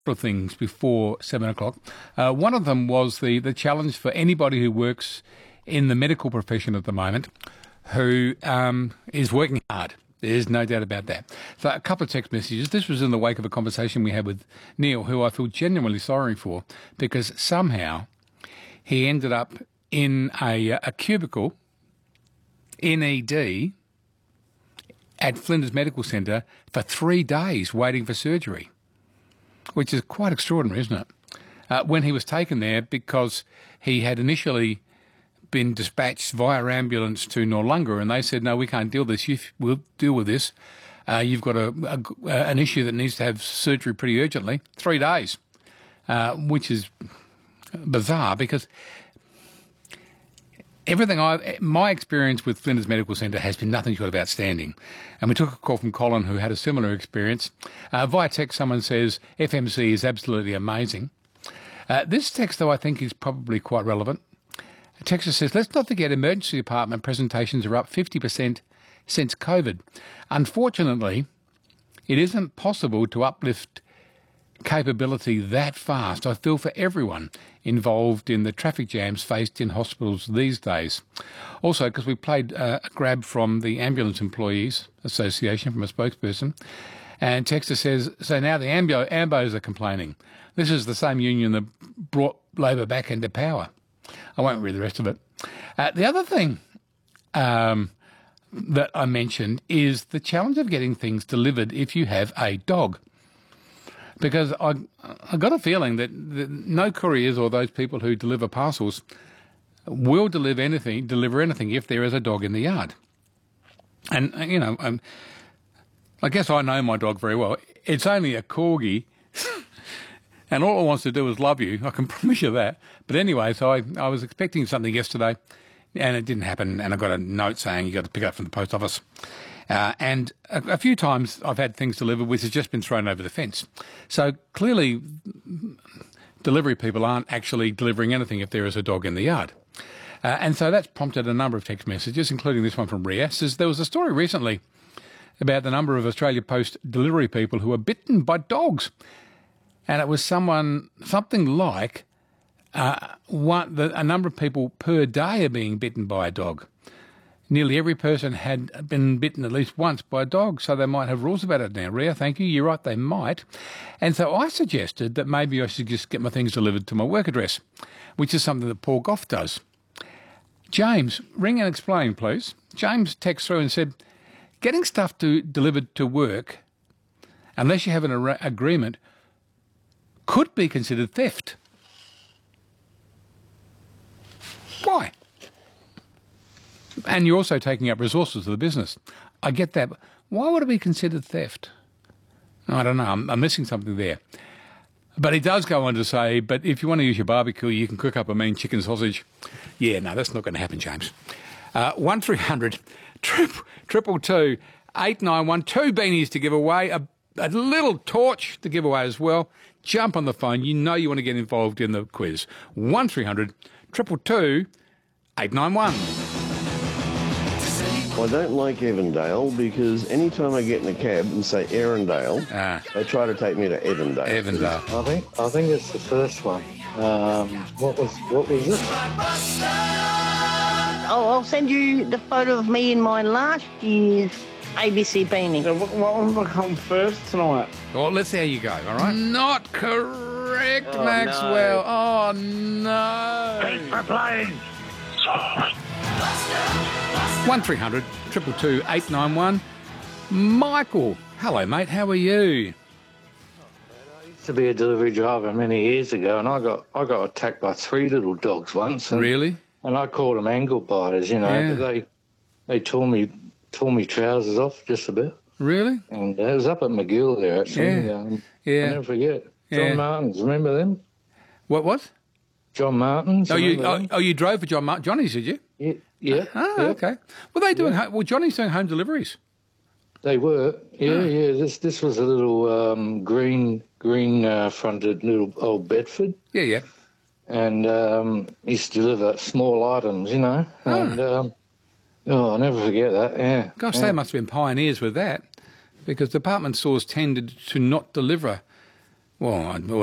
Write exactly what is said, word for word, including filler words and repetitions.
of things before seven o'clock. Uh, one of them was the, the challenge for anybody who works in the medical profession at the moment who um, is working hard. There's no doubt about that. So a couple of text messages. This was in the wake of a conversation we had with Neil, who I feel genuinely sorry for, because somehow he ended up in a, a cubicle, N E D, at Flinders Medical Centre for three days waiting for surgery, which is quite extraordinary, isn't it? Uh, when he was taken there because he had initially been dispatched via ambulance to Noarlunga, and they said, no, we can't deal with this. You, we'll deal with this. Uh, you've got a, a, an issue that needs to have surgery pretty urgently. Three days, uh, which is bizarre because everything I, my experience with Flinders Medical Centre has been nothing short of outstanding. And we took a call from Colin, who had a similar experience. Uh, via text, someone says, F M C is absolutely amazing. Uh, this text, though, I think is probably quite relevant. A texter says, let's not forget emergency department presentations are up fifty percent since COVID. Unfortunately, it isn't possible to uplift capability that fast. I feel for everyone involved in the traffic jams faced in hospitals these days. Also, because we played uh, a grab from the Ambulance Employees Association from a spokesperson, and texter says, so now the Ambo, Ambos are complaining. This is the same union that brought Labor back into power. I won't read the rest of it. Uh, the other thing um, that I mentioned is the challenge of getting things delivered if you have a dog. Because I I got a feeling that, that no couriers or those people who deliver parcels will deliver anything, deliver anything if there is a dog in the yard. And, you know, um, I guess I know my dog very well. It's only a corgi, and all it wants to do is love you. I can promise you that. But anyway, so I, I was expecting something yesterday, and it didn't happen, and I got a note saying you got to pick it up from the post office. Uh, and a, a few times I've had things delivered which has just been thrown over the fence. So clearly delivery people aren't actually delivering anything if there is a dog in the yard. Uh, and so that's prompted a number of text messages, including this one from Ria. Says there was a story recently about the number of Australia Post delivery people who were bitten by dogs. And it was someone, something like uh, one, the, a number of people per day are being bitten by a dog. Nearly every person had been bitten at least once by a dog, so they might have rules about it now. Ria, thank you. You're right, they might. And so I suggested that maybe I should just get my things delivered to my work address, which is something that Paul Goff does. James, ring and explain, please. James texted through and said, getting stuff to, delivered to work, unless you have an ar- agreement, could be considered theft. Why? And you're also taking up resources of the business. I get that. Why would it be considered theft? I don't know. I'm, I'm missing something there. But he does go on to say, but if you want to use your barbecue, you can cook up a mean chicken sausage. Yeah, no, that's not going to happen, James. Uh, one three hundred triple two eight nine one. Two beanies to give away, a, a little torch to give away as well. Jump on the phone. You know you want to get involved in the quiz. one three hundred triple two eight nine one. I don't like Evandale because any time I get in a cab and say Erindale, ah. they try to take me to Evandale. Evandale. I think I think it's the first one. Um, what was what was it? Oh, I'll send you the photo of me in my last year's A B C beanie. So what, what will come first tonight? Well, let's see how you go, all right? Not correct, Oh, Maxwell. No. Oh, no. Thanks for playing. one three hundred two two two eight nine one. Michael. Hello, mate. How are you? I used to be a delivery driver many years ago, and I got I got attacked by three little dogs once. And, Really? And I called them angle biters. You know, Yeah. they they tore me tore me trousers off just a bit. Really? And it was up at McGill there actually. Yeah. Um, Yeah. I'll never forget. John Yeah. Martins, remember them? What, what? John Martins. Oh, you remember oh, them? oh, you drove for John Martin. Johnny's, did you? Yeah. Yeah. Oh, yeah. okay. Were they doing, home, well, Johnny's doing home deliveries. They were, yeah, Oh. yeah. This this was a little um, green green uh, fronted little old Bedford, Yeah, yeah. and um, used to deliver small items, you know. Oh. And um, oh, I'll never forget that. Yeah. Gosh, yeah. they must have been pioneers with that, because department stores tended to not deliver Well, I-